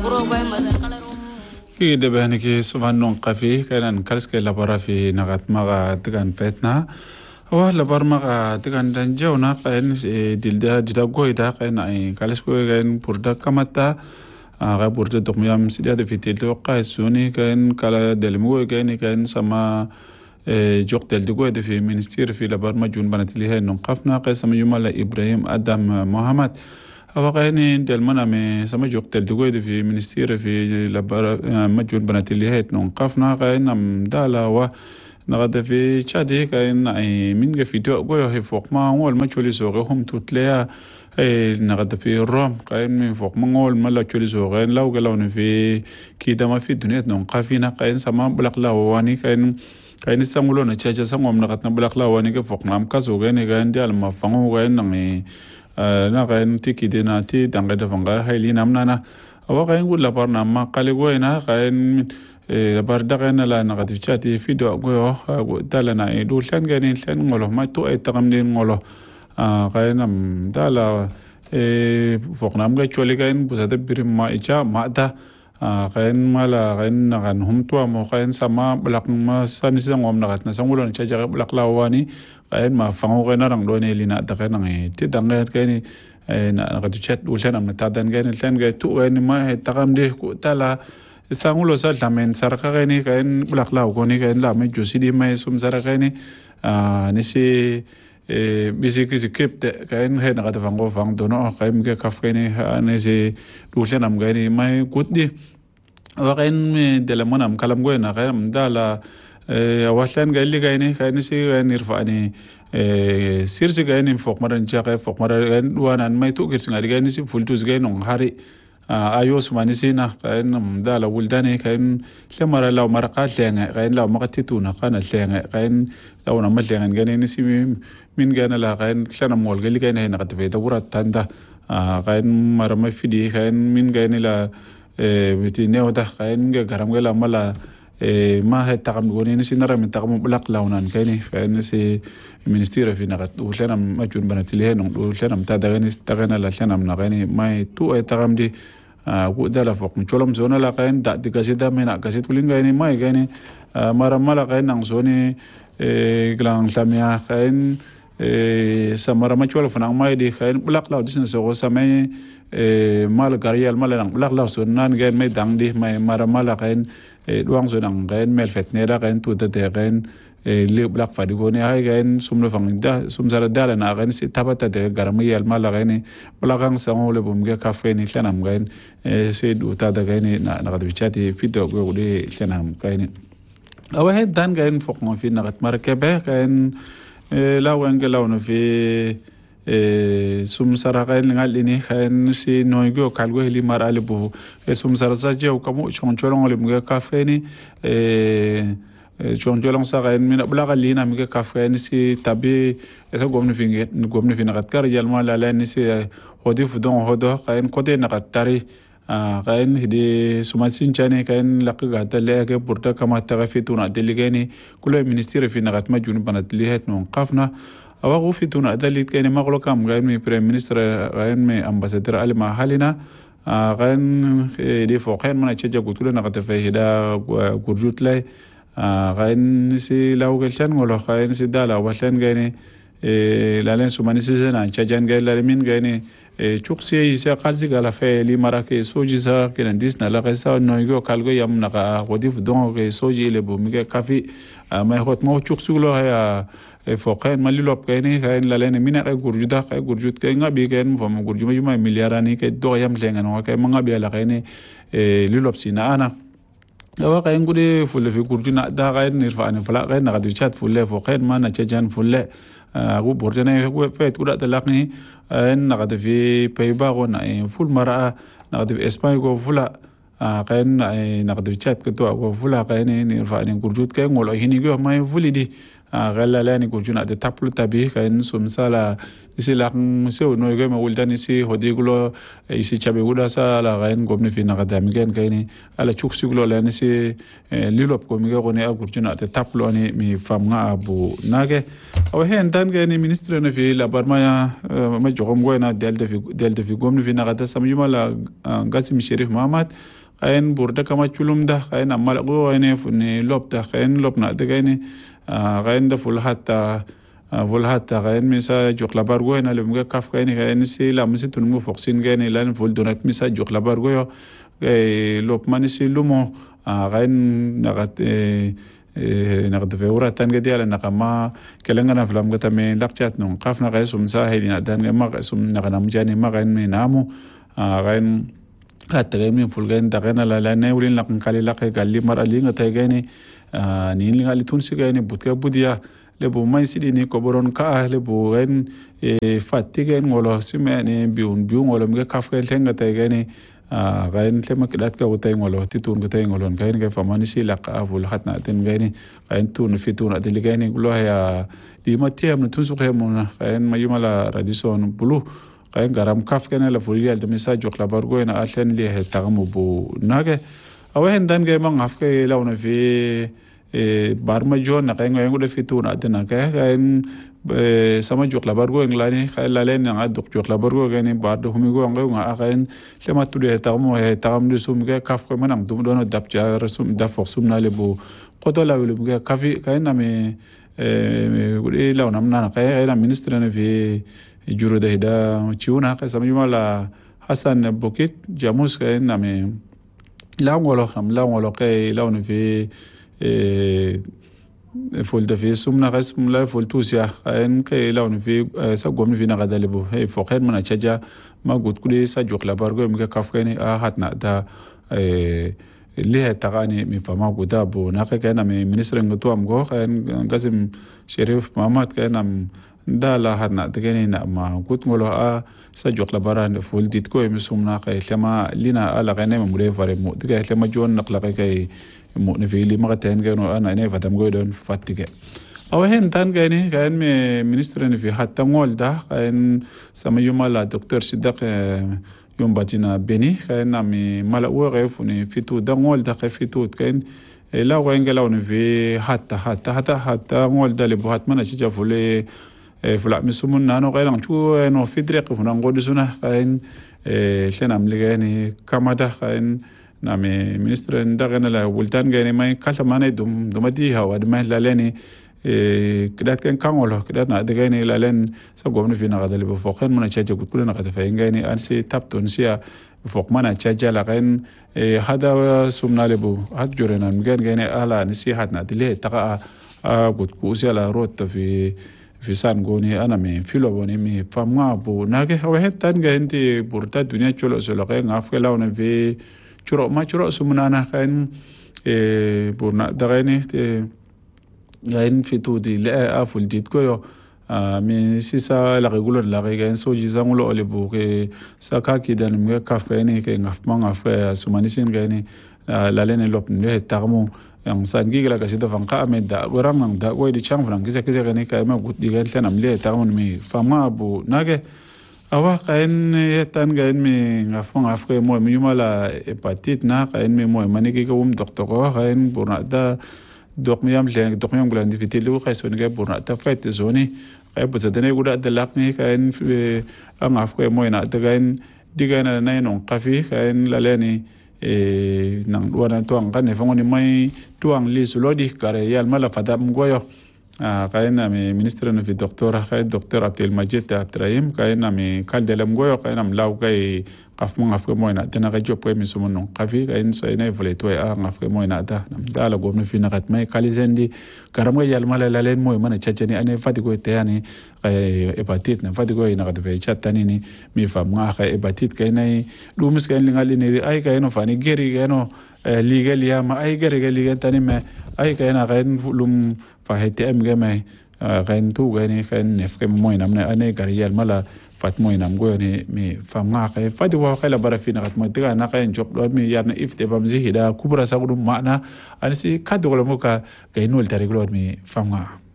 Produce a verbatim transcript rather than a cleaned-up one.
كي دبهني كي سبحان قفي كان كرسك لبرا في نغت مغا تكن فتنا هو لبر مغا تكن دنجونا كان دلدا ددغوي دا كان اي كالسكو كان بردا كمتا غا بردا دقميام سيده في تلو قاسوني كان كلا دلمو كان كان سما جوق دلدغوي في منستير في لبر مجون بنت لي نقفنا قسم يمال ابراهيم ادم محمد أوقعني دلمنا من سمجوق تلدقوي في منستير في لبر مجون بنات اللي هيت نقفنا قاين أم دالا و نقد في شادي قاين أي من في دو قوي فوق ما هو المجولي سوقهم تطلع نقد في الروم قاين من فوق ما هو المجولي سوقين لو قالوا في كده ما في الدنيا نقفينا قاين سما بلق لا واني قاين قاين استعملونا تشاجا سموم نقدنا بلق لا واني كفوق نام كسوقين قاين دي على فانو قاين نعي na kain tiki dina ti dangga da fanga haili namna na awa kain gud lapar nama kali gue na kain lapar da kain la na kati chati video gue dala na idul len gani len ngolo ma tu ay takam din ngolo kain nam dala fok nam ga choli kain busada birim ma icha ma da kain mala kain na kan hum tua mo kain sama belak ma sani sa ngom na kat na sangulo na chaja belak lawani kain ma fango kain narang do ne lina da kain ngi ti dangga kain na ka chat ulan am ta dan kain len ga tu kain ma he takam de ku tala sangulo sa lamen sarka kain kain belak law ko ni kain la me josidi mai sum sara kain ni si bisi kisi kip de kain he na ka fango fang do no kain ge kaf kain ne si ulan am kain mai kutdi wa kain de la monam kalam go na kain dala awaslan gaili gaini kaini si nirfani sirsi gaini fok maran chaka fok maran duanan mai tu kirsi ngari gaini si fultus gaini hari ayos manisi na kain dala wuldani kain lemara law marqa lenga kain law maqatituna kana lenga kain law na malenga gaini si min gaina la kain klana mol gali gaini na katfe da wurat tanda kain marama fidi kain min gaini la biti neoda kain ga garam gala mala ما هي تقام قونين سي نرى من تقام بلق لونان كايني فإن سي المنستير في نغت وشلنا مجون بنات لهن وشلنا متادا غني استغنى لشلنا من غني ما تو اي تقام دي ودالا فوق مشولم زونا لا كاين دا دي كاسيدا مينا كاسيت كلين غني ما غني مارا مالا كاين نان زوني غلان تاميا كاين سمارا مشول فنان ما دي كاين بلق لاو ديسن سو سامي مال غاريال مال نان بلق لاو سونان غن مي دان دي ما مارا مالا كاين duang so nang gain mel fet nera gain tu de gain le blak fadi goni ay gain sumlo fangda sum sara dala na gain si tabata de garami yal mala gain blakang sa ngole bum ge cafe ni hlanam gain se du ta da gain na na gadu chati fido go de hlanam gain awa he dan gain fok mo fi na gat markebe gain lawen ge lawno fi sum sara gain ngal ini gain si noigo kalgo heli mar alibu sum sara sa jew kamu chonchorong le mga cafe ni chonchorong sa gain mina blaga lina mga cafe ni si tabi esa gomni finge gomni fina gat kar yalma la la ni si hodi fudon hodo gain kode na gatari gain hidi sumasin chane gain laqga dalle ke burda kama tagafituna deligani kulo ministry fina gat majun banat lihat non qafna أو في تونا دليل كأني ما قلوا كم غير مي بريم مينستر غير مي أمباسادر على ما حالنا غير دي فوقين من أشجع قلتوا لنا قد في هذا كرجوت لي غير نسي لو قلتن ولا غير نسي دالا وشلن غيرني لالين سوماني سيزن أشجعن غير لالمين غيرني شخصي يسا قالسي قال في لي مراكي سوجي سا كنديس نلا قيسا نويجو كالجو يوم نقا وديف دون كي سوجي لبوميجا كافي ما يخوت ما هو شخصي له هي فوقين مالي لوب كايني كاين لالين مينا كاي غورجودا كاي غورجوت كاي غابي كاين فما غورجوما يما ملياراني كاي دو يام لينغان كاي ما غابي لا كايني لي لوب سينا انا awa kayen gude fulle fi kurjuna da kayen nirfani fala kayen na gadu chat fulle foqen ma na chajan fulle gu borjana fet kuda talaqni en na gadu fi payba go na full mara na gadu espany go fula kayen na gadu chat ko go fula kayen nirfani kurjut kayen ngolo hini go ma fulidi غلا لاني كوجونا de taplu tabi kain sumsala isi lakng se no ge ma uldan isi hodiglo isi chabe guda sa la gain gomni fi nagadami gen kaini ala chuksiglo lani si lilop ko mi ge goni agurjuna de taplu ani mi famga abu nage aw hen dan ge ni ministre na fi la barma ya ma jogom go na del de fi del de fi gomni fi nagada samjuma la gasim sherif mahamad kain burda kama chulum da kain amal go ene funi lop da kain lop na de gaini غاين دفول حتى فول حتى غاين مسا جوك لبارغو هنا لمغا كاف غاين غاين سي لا مسي تنمو فوكسين غاين لان فول دونات مسا جوك لبارغو غاي لوب ماني سي لومو غاين نغات نغد فورا تانغ ديال نقما كلنغنا فلام غتا مي لاقچات نون قافنا غاي سوم ساهلين دان ما سوم نغنا مجاني ما غاين مي نامو غاين حتى غاين فول غاين دغنا لا لا نولين لقن كالي لاقي قال لي مر لي غتا غاين ni linga li tunsi gani butka budia lebo mai sidi ni koboron ka lebo gen e fatigen ngolo simene biun biun ngolo mga kafkel tenga tay gani gain lema kidat ka utay ngolo titun ka tay ngolon gain ka famani sila ka avul hat na tin gani gain tun fitun adili gani gulo ya di matiam na tunsu khe mona gain mayumala radison bulu gain garam kafken la fulial de message ok la bargo ina atlen li he tagamu bu nage awen dan ge mang afke launa fi barma jo na kay ngoy ngude fi tuna dina kay kain sama jok la bargo nglani kay la len nga dok jok la bargo gani bardo humi go ngoy nga kain lema tude tamo he tam du sum ge kaf ko manang dum dono dap ja resum da forsum na le bu qoto la wulu ge kafi kain na me gude launa na kay na ministre na fi juro de da chiuna kay sama jumala hasan bokit jamus kay na me la ngolo ham la ngolo kay la on fi e fol de fi sumna rasm la fol tusia en kay la on fi sa gomni fi na gadalibu e fo khen mana chaja ma gut kudi sa jok la bargo mi ka kafkani a hatna da e li tagani mi fama guda bu na kay na mi ministre ngoto am go en gasim sherif mahamad kay nam da la hatna de gani na ma gut ngolo a sa jok la baran fol dit ko mi sumna kay lema lina ala gane mo re fare mo de kay lema jon nak la kay mo ne fi li ma ten gano ana ne fatam go don fatige aw hen tan gani kan me ministre ne fi hatta ngol da kan sama yuma la docteur sidak yom batina beni kan ami mala wo ref ni fitu da ngol da fitu kan la wa ngala ne fi hatta hatta hatta hatta ngol da le bu hat mana ci jafule fula misumun nano gailang chu no fidrek funa ngodi suna kan lena mligani kamada kan nami ministre ndagana la wultan gani mai kala mane dum dumati hawa dum la leni kidat kan kangolo kidat na degani la len sa gomni fi na gadali bo foken mana chaja gut kulena gata fa ngani ansi tapton sia fok mana chaja la kan hada sumna lebu had jorena ngan gani ala nisi hat na dile taqa gut ku sia la rot fi fi san goni ana me filo boni mi famga bu nage hawa hetan ganti burta dunia cholo solo kan afela ona vi churo ma churo sumunana kan e burna dagani te gain fitu di la aful dit ko yo mi sisa la regular la gain so jizangulo ole bu ke saka ki dan mi kaf gaini ke ngaf ma ngaf sumani sin gaini la lene lop ne tarmo yang sangi la kasida fanqa ameda gorang nang da go di chang frang kisa kisa gaini ka ma gut di gain tanam le tarmo mi fama bu nage awa kain tan gain mi ngafong afre mo mi mala hepatit na kain mi mo mani ki ko um doctor ko kain burna da dok mi am leng dok mi am glan divitil lu kai son ga burna ta fait zoni kai bu zadane guda da lak ni kain ang afre mo na da gain digana na non qafi kain laleni e nang wana tuang kan ne fongoni mai tuang li sulodi kare yal mala fadam goyo kaina mi ministre no fi doctor kay docteur Abdel Majid Abdrahim kaina mi kaldelam goyo kaina am law kay qaf mo ngaf mo ina tena ga job mi sumo non qafi kain so ina vole to a ngaf mo ina da nam dala gomno fi nagat may kalizendi karam yal mala lalen mo mana chachani ane fatigo tayani kay hepatit na fatigo ina ga fe chatani ni mi fam nga kay hepatit kaina dumis kain lingali ni ay kaino fani geri kaino legal ya ma ay geri legal tani me ay kaina kain lum fa hete am game gain tu gaini kan nef ke moy namne ane gariyal mala fat moy nam go ni mi fam nga kay fadi wa khala barafina gat ma tiga na kain job do mi yarna ifte bam zihida kubra sagudum mana ansi kadogolo muka gainul tare glod mi fam nga